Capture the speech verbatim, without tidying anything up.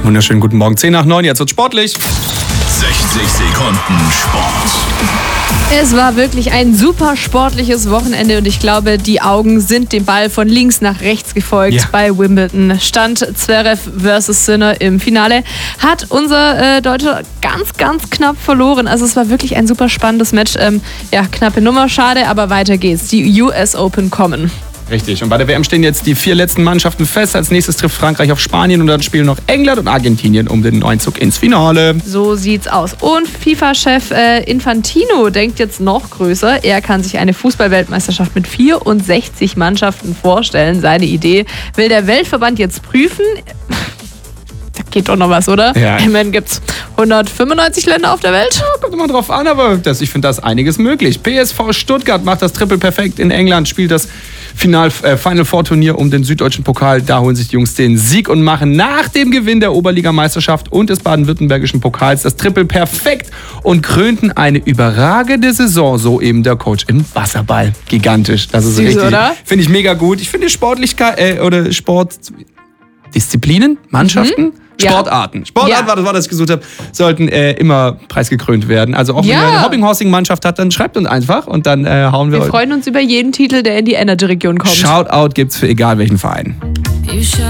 Wunderschönen guten Morgen, zehn nach neun, jetzt wird's sportlich. sechzig Sekunden Sport. Es war wirklich ein super sportliches Wochenende und ich glaube, die Augen sind dem Ball von links nach rechts gefolgt ja. bei Wimbledon. Stand Zverev versus Sinner im Finale. Hat unser äh, Deutscher ganz, ganz knapp verloren. Also es war wirklich ein super spannendes Match. Ähm, ja, knappe Nummer, schade, aber weiter geht's. Die U S Open kommen. Richtig, und bei der W M stehen jetzt die vier letzten Mannschaften fest. Als nächstes trifft Frankreich auf Spanien und dann spielen noch England und Argentinien um den Einzug ins Finale. So sieht's aus. Und FIFA-Chef äh, Infantino denkt jetzt noch größer. Er kann sich eine Fußball-Weltmeisterschaft mit vierundsechzig Mannschaften vorstellen. Seine Idee will der Weltverband jetzt prüfen. Da geht doch noch was, oder? Ja. Immerhin gibt's hundertfünfundneunzig Länder auf der Welt. Ja, kommt immer drauf an, aber das, ich finde das einiges möglich. P S V Stuttgart macht das Triple perfekt in England, spielt das Final, äh, Final Four Turnier um den süddeutschen Pokal. Da holen sich die Jungs den Sieg und machen nach dem Gewinn der Oberligameisterschaft und des baden-württembergischen Pokals das Triple perfekt und krönten eine überragende Saison, so eben der Coach im Wasserball. Gigantisch. Das ist Süß, richtig. oder? Finde ich mega gut. Ich finde Sportlichkeit äh, oder Sportdisziplinen, Mannschaften. Mhm. Ja. Sportarten. Sportarten Ja. war das, war das ich gesucht habe, sollten äh, immer preisgekrönt werden. Also auch Ja. wenn ihr eine Hobbing-Horsing-Mannschaft habt, dann schreibt uns einfach und dann äh, hauen wir, Wir euch. freuen uns über jeden Titel, der in die Energy-Region kommt. Shoutout gibt's für egal welchen Verein.